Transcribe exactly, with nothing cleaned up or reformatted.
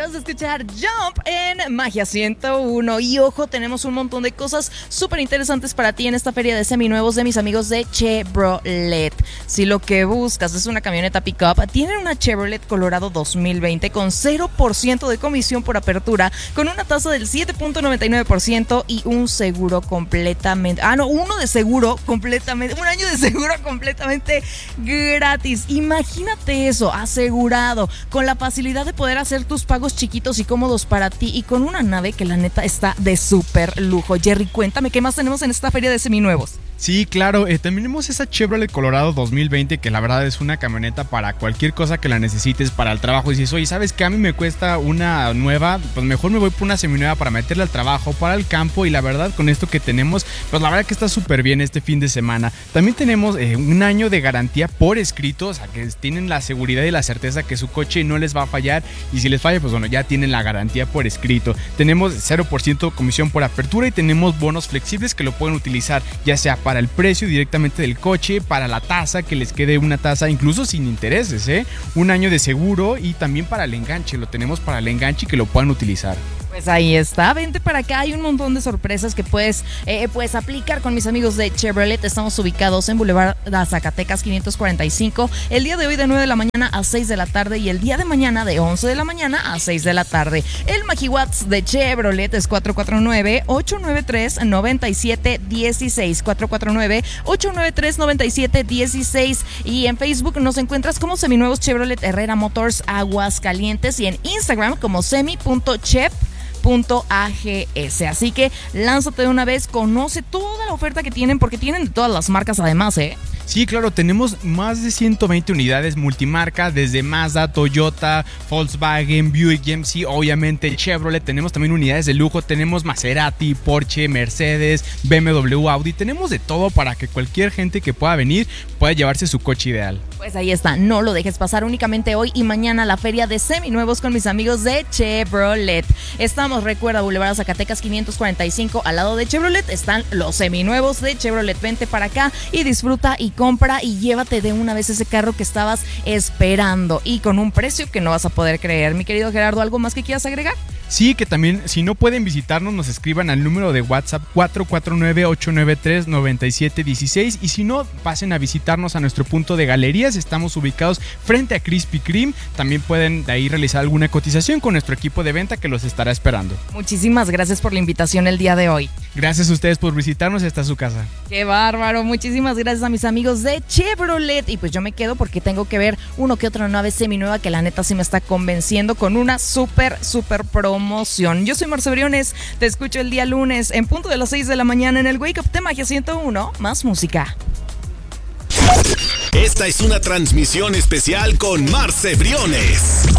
Acabas de escuchar Jump en Magia ciento uno. Y ojo, tenemos un montón de cosas súper interesantes para ti en esta feria de seminuevos de mis amigos de Chevrolet. Si lo que buscas es una camioneta pickup, tienen una Chevrolet Colorado dos mil veinte con cero por ciento de comisión por apertura, con una tasa del siete punto noventa y nueve por ciento y un seguro completamente... Ah, no, uno de seguro completamente... Un año de seguro completamente gratis. Imagínate eso, asegurado, con la facilidad de poder hacer tus pagos chiquitos y cómodos para ti y con una nave que la neta está de súper lujo. Jerry, cuéntame, ¿qué más tenemos en esta feria de seminuevos? Sí, claro, eh, tenemos esa Chevrolet Colorado dos mil veinte que la verdad es una camioneta para cualquier cosa que la necesites para el trabajo. Y dices, oye, ¿sabes qué? A mí me cuesta una nueva, pues mejor me voy por una seminueva para meterla al trabajo, para el campo. Y la verdad, con esto que tenemos, pues la verdad que está súper bien este fin de semana. También tenemos eh, un año de garantía por escrito, o sea, que tienen la seguridad y la certeza que su coche no les va a fallar. Y si les falla, pues bueno, ya tienen la garantía por escrito. Tenemos cero por ciento comisión por apertura y tenemos bonos flexibles que lo pueden utilizar, ya sea para para el precio directamente del coche, para la tasa, que les quede una tasa incluso sin intereses, ¿eh? Un año de seguro y también para el enganche, lo tenemos para el enganche y que lo puedan utilizar. Pues ahí está, vente para acá, hay un montón de sorpresas que puedes, eh, puedes aplicar con mis amigos de Chevrolet. Estamos ubicados en Boulevard de Zacatecas quinientos cuarenta y cinco, el día de hoy de nueve de la mañana a seis de la tarde y el día de mañana de once de la mañana a seis de la tarde. El Magiwatts de Chevrolet es cuatro cuatro nueve, ocho nueve tres, nueve siete uno seis, cuatro cuatro nueve, ocho nueve tres, nueve siete uno seis, y en Facebook nos encuentras como Seminuevos Chevrolet Herrera Motors Aguascalientes y en Instagram como semi punto chev punto a g s. Así que lánzate de una vez, conoce toda la oferta que tienen, porque tienen de todas las marcas además, ¿eh? Sí, claro, tenemos más de ciento veinte unidades multimarca, desde Mazda, Toyota, Volkswagen, Buick G M C, obviamente Chevrolet. Tenemos también unidades de lujo, tenemos Maserati, Porsche, Mercedes, B M W, Audi. Tenemos de todo para que cualquier gente que pueda venir pueda llevarse su coche ideal. Pues ahí está, no lo dejes pasar, únicamente hoy y mañana la feria de seminuevos con mis amigos de Chevrolet. Estamos, recuerda, Boulevard Zacatecas quinientos cuarenta y cinco, al lado de Chevrolet están los seminuevos de Chevrolet. Vente para acá y disfruta y compra y llévate de una vez ese carro que estabas esperando y con un precio que no vas a poder creer. Mi querido Gerardo, ¿algo más que quieras agregar? Sí, que también, si no pueden visitarnos, nos escriban al número de WhatsApp cuatro cuatro nueve, ocho nueve tres, nueve siete uno seis, y si no, pasen a visitarnos a nuestro punto de galerías. Estamos ubicados frente a Krispy Kreme. También pueden de ahí realizar alguna cotización con nuestro equipo de venta que los estará esperando. Muchísimas gracias por la invitación el día de hoy. Gracias a ustedes por visitarnos, esta es su casa. ¡Qué bárbaro! Muchísimas gracias a mis amigos de Chevrolet. Y pues yo me quedo porque tengo que ver uno que otra nave seminueva que la neta sí me está convenciendo con una súper, súper promoción. Yo soy Marce Briones, te escucho el día lunes en punto de las seis de la mañana en el Wake Up de Magia ciento uno, más música. Esta es una transmisión especial con Marce Briones.